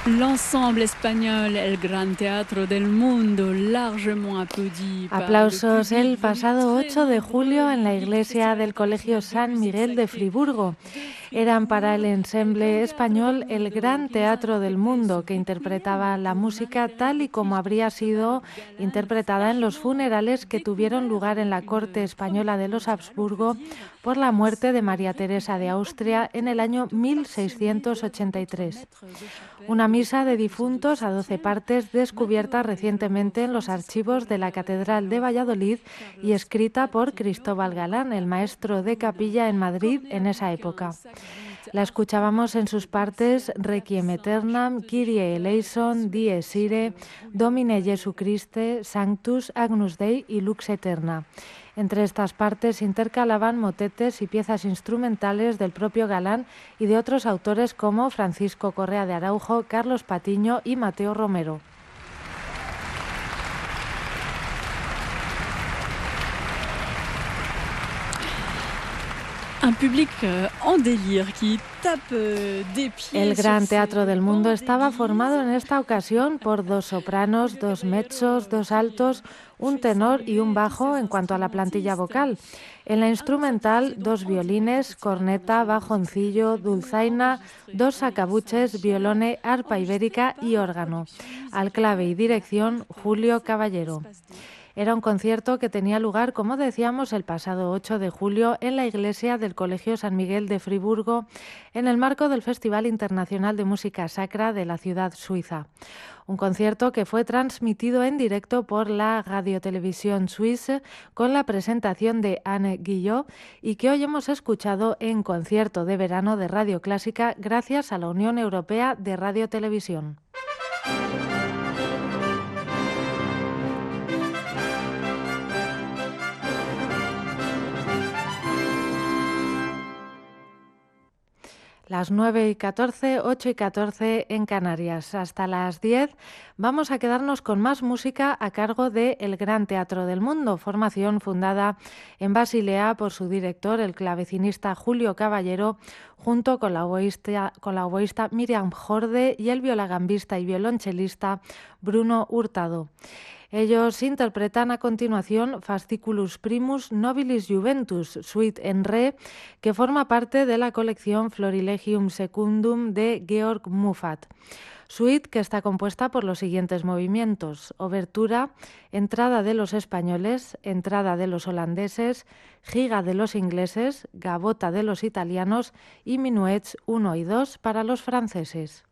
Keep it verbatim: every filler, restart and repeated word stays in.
L'ensemble español, el gran teatro del mundo, largement applaudi par le Aplausos public el venu pasado très ocho de julio nombreux, en le la public du iglesia Festival del Colegio International de San Musique Miguel de Sacrée Friburgo. de Eran para el Fribourg, el ensemble Gran Teatro del español el Mundo, gran qui les teatro del interprétait mundo ce que requiem interpretaba la pour música Marie-Thérèse tal y como Autriche, habría pour ce sido gala interpretada en los fraîchement funerales que tuvieron lugar en découvert, la corte une española de première los mondiale, on peut Habsburgo dire, por la ainsi muerte de le María Teresa de requiem Austria en el augmenté año tout parsemé d'œuvres d'autres mil seiscientos ochenta y tres. maîtres de Una chapelle de misa de l'époque, des œuvres du difuntos a doce septième. partes Matteo descubierta Reggiolo, recientemente en los Francisco archivos de la Correa de Catedral de Araujo, Valladolid y Carlos escrita por Patiño Cristóbal y Galán, el Gustavo maestro de Luna. capilla en Madrid en Cornelius esa Bouquin, época. Sagbut, La escuchábamos en sus Artaud, partes Ibsen, Requiem Caxin, Aeternam, chanteuses et Kyrie chanteurs eleison, Dies persuadément Irae, de Julio Domine Jesu Caballero. Christe, Sanctus, Agnus Dei y Lux Aeterna. Entre estas partes intercalaban motetes y piezas instrumentales del propio Galán y de otros autores como Francisco Correa de Araujo, Carlos Patiño y Mateo Romero. Un public en délire qui tape des pieds. El Gran Teatro del Mundo estaba formado en esta ocasión por dos sopranos, dos mezzos, dos altos, un tenor y un bajo en cuanto a la plantilla vocal. En la instrumental, dos violines, corneta, bajoncillo, dulzaina, dos sacabuches, violone, arpa ibérica y órgano. Al clave y dirección, Julio Caballero. Era un concierto que tenía lugar, como decíamos, el pasado ocho de julio en la iglesia del Colegio San Miguel de Friburgo, en el marco del Festival Internacional de Música Sacra de la ciudad suiza. Un concierto que fue transmitido en directo por la Radiotelevisión Suisse con la presentación de Anne Guillot y que hoy hemos escuchado en Concierto de Verano de Radio Clásica gracias a la Unión Europea de Radiotelevisión. Las nueve y catorce, ocho y catorce en Canarias. Hasta las diez vamos a quedarnos con más música a cargo de El Gran Teatro del Mundo, formación fundada en Basilea por su director, el clavecinista Julio Caballero, junto con la oboísta, con la oboísta Miriam Jorde y el violagambista y violonchelista Bruno Hurtado. Ellos interpretan a continuación Fasciculus Primus Nobilis Juventus, suite en re, que forma parte de la colección Florilegium Secundum de Georg Muffat. Suite que está compuesta por los siguientes movimientos: obertura, entrada de los españoles, entrada de los holandeses, giga de los ingleses, gavota de los italianos y minuets uno y dos para los franceses.